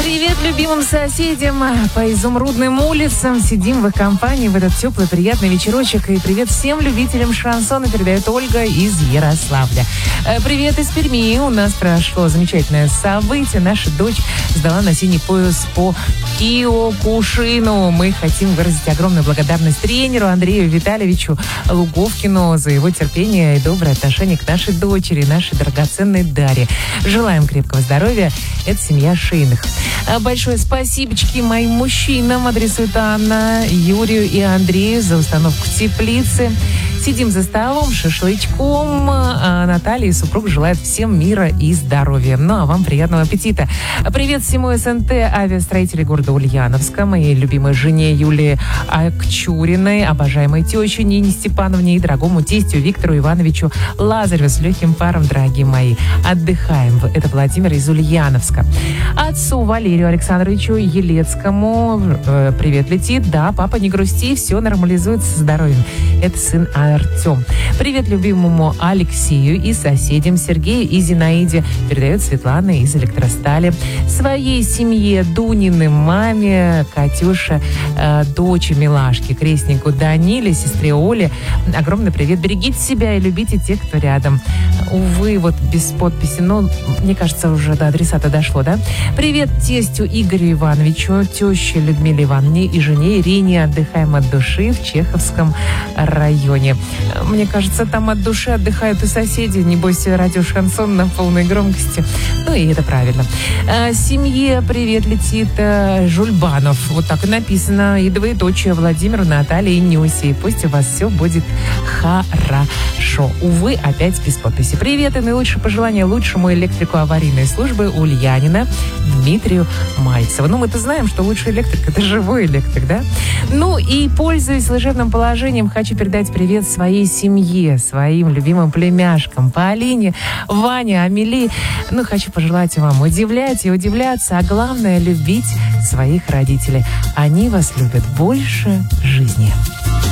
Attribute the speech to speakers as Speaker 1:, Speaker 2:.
Speaker 1: Привет любимым соседям по изумрудным улицам. Сидим в их компании в этот теплый, приятный вечерочек. И привет всем любителям шансона передает Ольга из Ярославля. Привет из Перми. У нас прошло замечательное событие. Наша дочь сдала на синий пояс по Киокушину. Мы хотим выразить огромную благодарность тренеру Андрею Витальевичу Луговкину за его терпение и доброе отношение к нашей дочери, нашей драгоценной Дарье. Желаем крепкого здоровья. Это семья Шейных. Большое спасибочки моим мужчинам адресует Анна, Юрию и Андрею за установку теплицы. Сидим за столом, шашлычком. Наталья и супруг желают всем мира и здоровья. Ну, а вам приятного аппетита. Привет всему СНТ авиастроителей города Ульяновска, моей любимой жене Юлии Акчуриной, обожаемой теще Нине Степановне и дорогому тестю Виктору Ивановичу Лазареву с легким паром, дорогие мои. Отдыхаем. Это Владимир из Ульяновска. Отцу Валерию Александровичу Елецкому привет летит. Да, папа, не грусти, все нормализуется со здоровьем. Это сын Артем. Привет любимому Алексею и соседям Сергею и Зинаиде. Передает Светлана из Электростали. Своей семье, Дуниным маме, Катюше, дочери Милашки, крестнику Даниле, сестре Оле. Огромный привет. Берегите себя и любите тех, кто рядом. Увы, вот без подписи, но мне кажется, уже до адресата дошло, да? Привет тестю Игорю Ивановичу, теще Людмиле Ивановне и жене Ирине. Отдыхаем от души в Чеховском районе. Мне кажется, там от души отдыхают и соседи. Небось, радио Шансон на полной громкости. Ну и это правильно. Семье привет летит Жульбанов. Вот так и написано. И двоеточие Владимиру, Наталье и Нюсе. И пусть у вас все будет хорошо. Увы, опять без подписи. Привет и наилучшие пожелания лучшему электрику аварийной службы Ульянина Дмитрию Мальцеву. Ну, мы-то знаем, что лучший электрик — это живой электрик, да? Ну и, пользуясь служебным положением, хочу передать привет своей семье, своим любимым племяшкам Полине, Ване, Амели. Ну, хочу пожелать вам удивлять и удивляться, а главное — любить своих родителей. Они вас любят больше жизни.